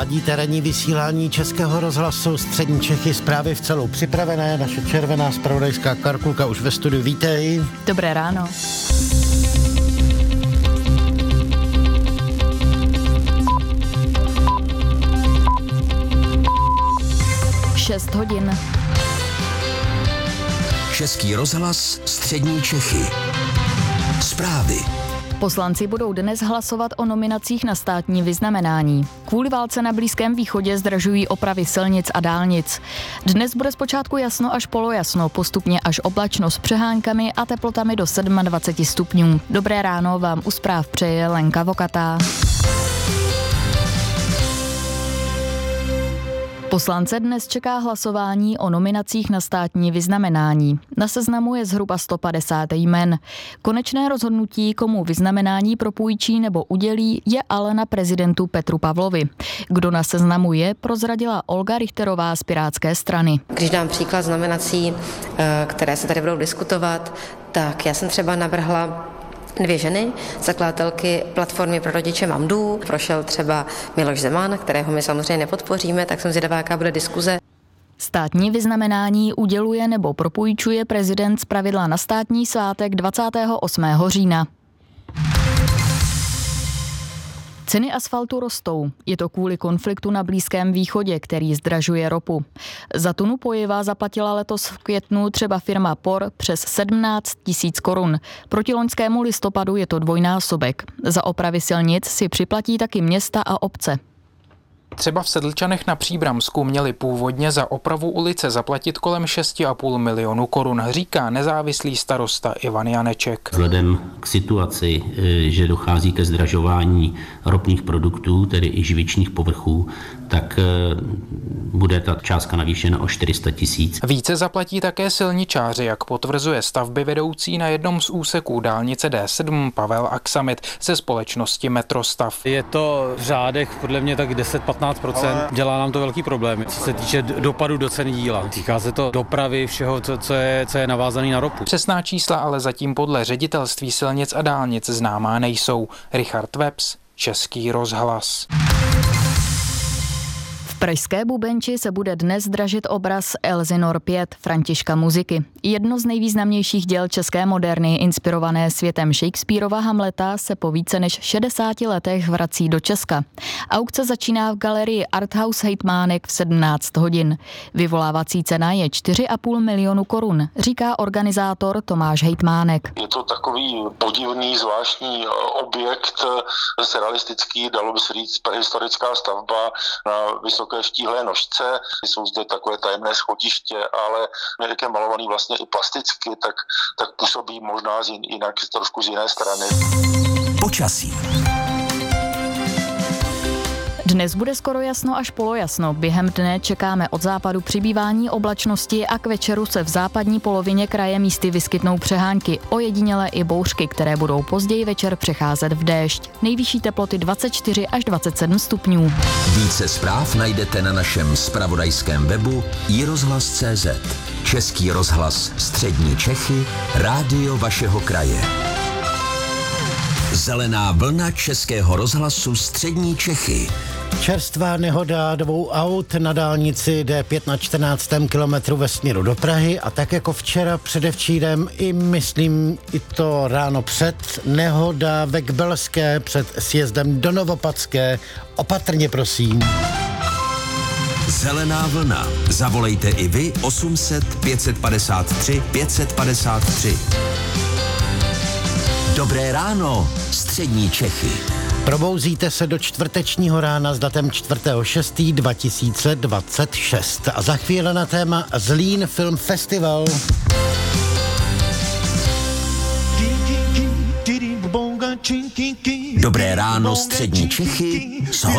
Ladíte ranní vysílání Českého rozhlasu Střední Čechy, zprávy v celou připravené. Naše červená zpravodajská Karkulka už ve studiu, vítej. Dobré ráno. Šest hodin. Český rozhlas Střední Čechy. Zprávy. Poslanci budou dnes hlasovat o nominacích na státní vyznamenání. Kvůli válce na Blízkém východě zdražují opravy silnic a dálnic. Dnes bude zpočátku jasno až polojasno, postupně až oblačno s přehánkami a teplotami do 27 stupňů. Dobré ráno vám u zpráv přeje Lenka Vokatá. Poslance dnes čeká hlasování o nominacích na státní vyznamenání. Na seznamu je zhruba 150 jmen. Konečné rozhodnutí, komu vyznamenání propůjčí nebo udělí, je ale na prezidentu Petru Pavlovi. Kdo na seznamu je, prozradila Olga Richterová z Pirátské strany. Když dám příklad z nominací, které se tady budou diskutovat, tak já jsem třeba navrhla 2 ženy, zakladatelky platformy pro rodiče Mamdů. Prošel třeba Miloš Zeman, kterého my samozřejmě nepodpoříme, tak jsem zvědavá, jaká bude diskuze. Státní vyznamenání uděluje nebo propůjčuje prezident zpravidla na státní svátek 28. října. Ceny asfaltu rostou. Je to kvůli konfliktu na Blízkém východě, který zdražuje ropu. Za tunu pojiva zaplatila letos v květnu třeba firma POR přes 17 000 korun. Proti loňskému listopadu je to dvojnásobek. Za opravy silnic si připlatí taky města a obce. Třeba v Sedlčanech na Příbramsku měli původně za opravu ulice zaplatit kolem 6,5 milionu korun, říká nezávislý starosta Ivan Janeček. Vzhledem k situaci, že dochází ke zdražování ropných produktů, tedy i živičných povrchů, tak bude ta částka navýšena o 400 000. Více zaplatí také silničáři, jak potvrzuje stavby vedoucí na jednom z úseků dálnice D7 Pavel Aksamit ze společnosti Metrostav. Je to v řádech podle mě tak 10-15%. Dělá nám to velký problém, co se týče dopadu do ceny díla. Týká se to dopravy, všeho, co je navázaný na ropu. Přesná čísla ale zatím podle ředitelství silnic a dálnic známá nejsou. Richard Webs, Český rozhlas. V pražské Bubenči se bude dnes dražit obraz Elsinor 5 Františka Muziky. Jedno z nejvýznamnějších děl české moderny, inspirované světem Shakespearova Hamleta, se po více než 60 letech vrací do Česka. Aukce začíná v galerii Arthouse Hejtmánek v 17 hodin. Vyvolávací cena je 4,5 milionu korun, říká organizátor Tomáš Hejtmánek. Je to takový podivný, zvláštní objekt, surrealistický, dalo by se říct, prehistorická stavba na vysoké štíhlé nožce. Jsou zde takové tajemné schodiště, ale jak je malovaný vlastně i plasticky, tak působí možná jinak trošku z jiné strany. Počasí. Dnes bude skoro jasno až polojasno. Během dne čekáme od západu přibývání oblačnosti a k večeru se v západní polovině kraje místy vyskytnou přehánky, ojedinělé i bouřky, které budou později večer přecházet v déšť. Nejvyšší teploty 24 až 27 stupňů. Více zpráv najdete na našem zpravodajském webu iRozhlas.cz. Český rozhlas Střední Čechy, rádio vašeho kraje. Zelená vlna Českého rozhlasu Střední Čechy. Čerstvá nehoda 2 aut na dálnici D5 na 14. kilometru ve směru do Prahy a tak jako včera předevčírem i myslím i to ráno před, nehoda ve Kbelské před sjezdem do Novopatské. Opatrně prosím. Zelená vlna. Zavolejte i vy 800 553 553. Dobré ráno, Střední Čechy. Probouzíte se do čtvrtečního rána s datem 4.6.2026. A za chvíli na téma Zlín Film Festival. Dobré ráno, Střední Čechy.